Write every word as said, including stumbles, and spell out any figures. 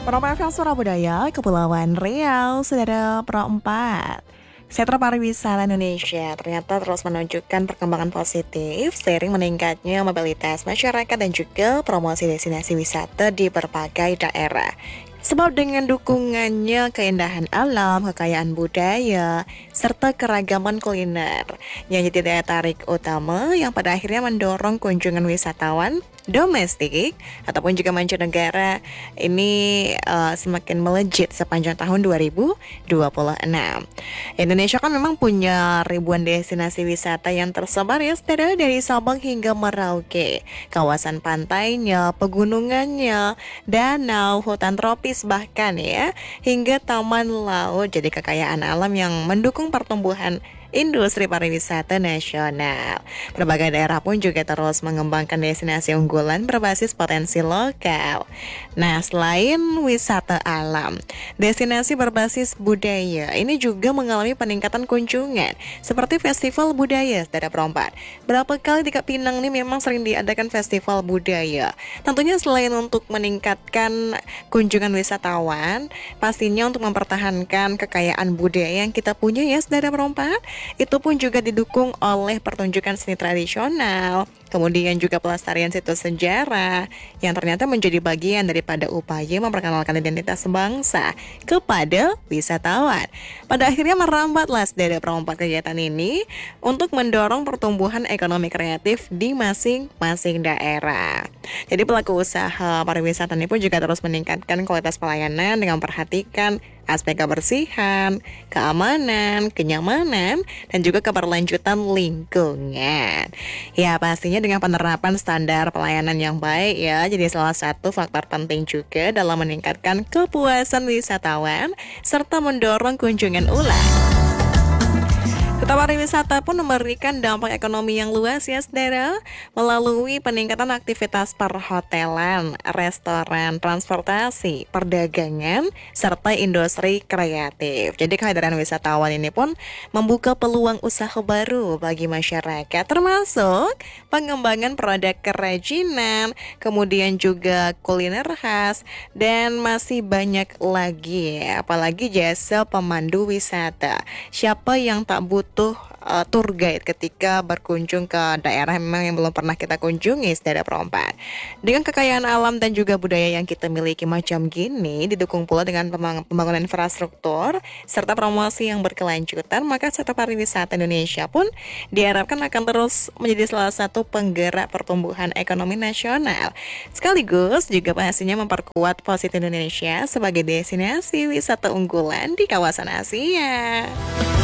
Provinsi Surabaya, Kepulauan Riau, Saudara Pro empat. Sentra pariwisata Indonesia ternyata terus menunjukkan perkembangan positif seiring meningkatnya mobilitas masyarakat dan juga promosi destinasi wisata di berbagai daerah. Sebab dengan dukungannya keindahan alam, kekayaan budaya, serta keragaman kuliner yang jadi daya tarik utama yang pada akhirnya mendorong kunjungan wisatawan domestik ataupun juga mancanegara ini uh, semakin melejit sepanjang tahun dua ribu dua puluh enam. Indonesia kan memang punya ribuan destinasi wisata yang tersebar ya saudara, dari Sabang hingga Merauke, kawasan pantainya, pegunungannya, danau, hutan tropis bahkan ya, hingga taman laut jadi kekayaan alam yang mendukung pertumbuhan industri pariwisata nasional. Berbagai daerah pun juga terus mengembangkan destinasi unggulan berbasis potensi lokal. Nah, selain wisata alam, destinasi berbasis budaya ini juga mengalami peningkatan kunjungan seperti festival budaya Saudara Perompat. Berapa kali di Pinang ini memang sering diadakan festival budaya. Tentunya selain untuk meningkatkan kunjungan wisatawan, pastinya untuk mempertahankan kekayaan budaya yang kita punya ya Saudara Perompat. Itu pun juga didukung oleh pertunjukan seni tradisional, kemudian juga pelestarian situs sejarah yang ternyata menjadi bagian daripada upaya memperkenalkan identitas bangsa kepada wisatawan. Pada akhirnya merambatlah dari perompak kegiatan ini untuk mendorong pertumbuhan ekonomi kreatif di masing-masing daerah. Jadi pelaku usaha pariwisata ini pun juga terus meningkatkan kualitas pelayanan dengan memperhatikan aspek kebersihan, keamanan, kenyamanan, dan juga keberlanjutan lingkungan. Ya pastinya dengan penerapan standar pelayanan yang baik ya, jadi salah satu faktor penting juga dalam meningkatkan kepuasan wisatawan serta mendorong kunjungan ulang. Kota pariwisata pun memberikan dampak ekonomi yang luas ya saudara, melalui peningkatan aktivitas perhotelan, restoran, transportasi, perdagangan, serta industri kreatif. Jadi kehadiran wisatawan ini pun membuka peluang usaha baru bagi masyarakat, termasuk pengembangan produk kerajinan, kemudian juga kuliner khas, dan masih banyak lagi, apalagi jasa pemandu wisata. Siapa yang tak butuh butuh uh, tour guide ketika berkunjung ke daerah memang yang belum pernah kita kunjungi saudara perompak. Dengan kekayaan alam dan juga budaya yang kita miliki macam gini, didukung pula dengan pembangunan infrastruktur serta promosi yang berkelanjutan, maka sektor pariwisata Indonesia pun diharapkan akan terus menjadi salah satu penggerak pertumbuhan ekonomi nasional, sekaligus juga pastinya memperkuat posisi Indonesia sebagai destinasi wisata unggulan di kawasan Asia.